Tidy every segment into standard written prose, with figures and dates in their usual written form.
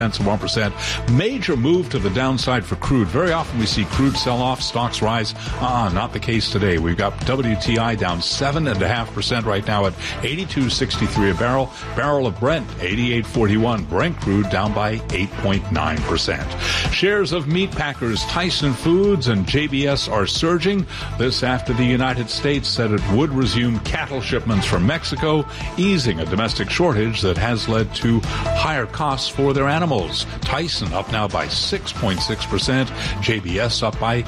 of 1%. Major move to the downside for crude. Very often we see crude sell off, stocks rise. Not the case today. We've got WTI down 7.5% right now at 82.63 a barrel. Barrel of Brent, 88.41. Brent crude down by 8.9%. Shares of meat packers Tyson Foods and JBS are surging. This after the United States said it would resume cattle shipments from Mexico, easing a domestic shortage that has led to higher costs for their animals. Tyson up now by 6.6%. JBS up by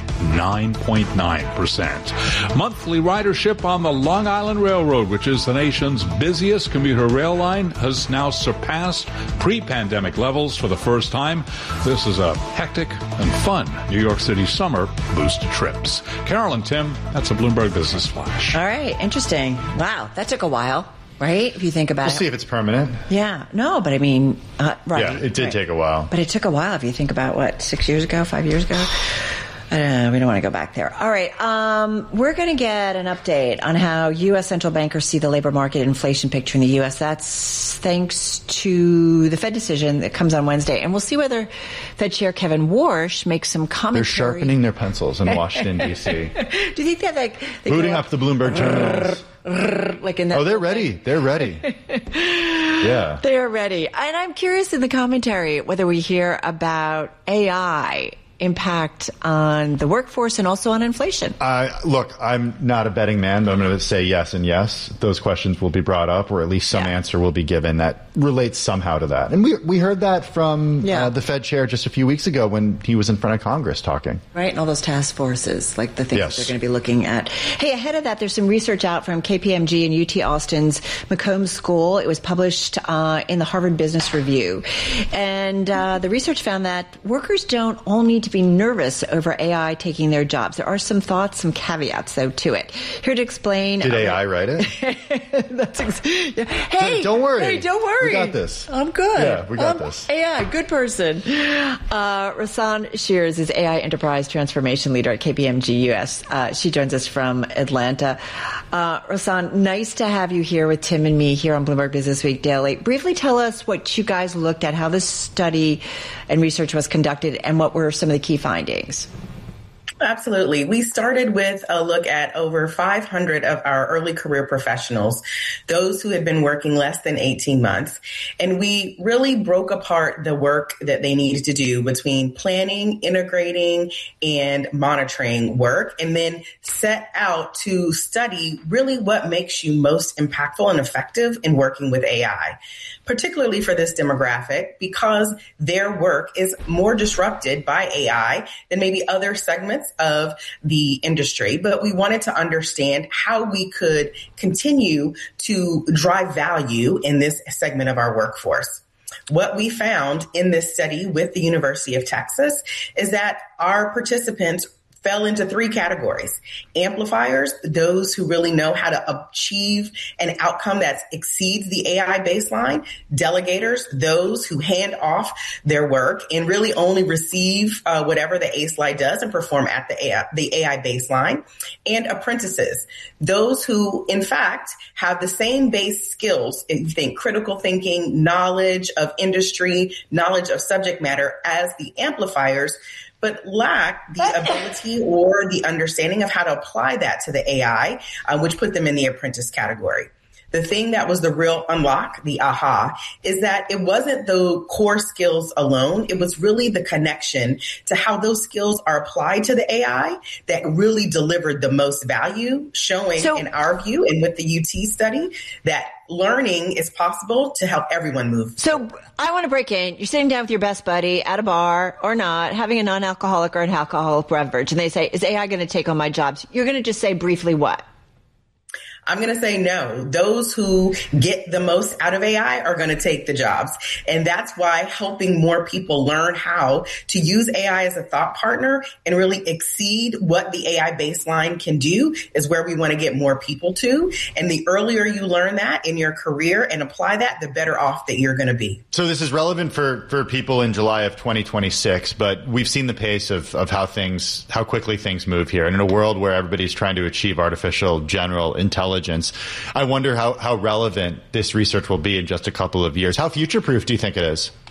9.9%. Monthly ridership on the Long Island Railroad, which is the nation's busiest commuter rail line, has now surpassed pre-pandemic levels for the first time. This is a hectic and fun New York City summer boost to trips. Carol and Tim, that's a Bloomberg Business Flash. All right, interesting. Wow, that took a while. Right? If you think about it. We'll see if it's permanent. Yeah. No, but I mean, right. Yeah, it did take a while. But it took a while if you think about, 6 years ago, 5 years ago? We don't want to go back there. All right. We're going to get an update on how U.S. central bankers see the labor market inflation picture in the U.S. That's thanks to the Fed decision that comes on Wednesday. And we'll see whether Fed Chair Kevin Warsh makes some commentary. They're sharpening their pencils in Washington, D.C. Do you think that booting up the Bloomberg terminals? Like in that they're ready. They're ready. Yeah. They're ready. And I'm curious in the commentary whether we hear about AI impact on the workforce and also on inflation. Look, I'm not a betting man, but I'm going to say yes and yes. Those questions will be brought up, or at least some answer will be given that relates somehow to that. And we heard that from the Fed chair just a few weeks ago when he was in front of Congress talking. Right, and all those task forces, like the things that they're going to be looking at. Hey, ahead of that, there's some research out from KPMG and UT Austin's McCombs School. It was published in the Harvard Business Review. And the research found that workers don't all need to be nervous over AI taking their jobs. There are some thoughts, some caveats, though, to it. Here to explain. Did AI write it? Hey, don't worry. Hey, don't worry. We got this. I'm good. Yeah, we got this. AI, good person. Rasan Shears is AI Enterprise Transformation Leader at KPMG US. She joins us from Atlanta. Rasan, nice to have you here with Tim and me here on Bloomberg Business Week Daily. Briefly tell us what you guys looked at, how this study and research was conducted, and what were some of the key findings. Absolutely. We started with a look at over 500 of our early career professionals, those who had been working less than 18 months. And we really broke apart the work that they needed to do between planning, integrating, and monitoring work, and then set out to study really what makes you most impactful and effective in working with AI, particularly for this demographic, because their work is more disrupted by AI than maybe other segments of the industry. But we wanted to understand how we could continue to drive value in this segment of our workforce. What we found in this study with the University of Texas is that our participants fell into three categories. Amplifiers, those who really know how to achieve an outcome that exceeds the AI baseline. Delegators, those who hand off their work and really only receive whatever the A-slide does and perform at the AI baseline. And apprentices, those who, in fact, have the same base skills, if you think critical thinking, knowledge of industry, knowledge of subject matter as the amplifiers, but lack the ability or the understanding of how to apply that to the AI, which put them in the apprentice category. The thing that was the real unlock, the aha, is that it wasn't the core skills alone. It was really the connection to how those skills are applied to the AI that really delivered the most value, showing in our view and with the UT study that learning is possible to help everyone move. So I want to break in. You're sitting down with your best buddy at a bar or not, having a non-alcoholic or an alcoholic beverage, and they say, is AI going to take on my jobs? You're going to just say briefly what? I'm going to say no. Those who get the most out of AI are going to take the jobs. And that's why helping more people learn how to use AI as a thought partner and really exceed what the AI baseline can do is where we want to get more people to. And the earlier you learn that in your career and apply that, the better off that you're going to be. So this is relevant for people in July of 2026, but we've seen the pace of how quickly things move here. And in a world where everybody's trying to achieve artificial general intelligence, I wonder how relevant this research will be in just a couple of years. How future-proof do you think it is?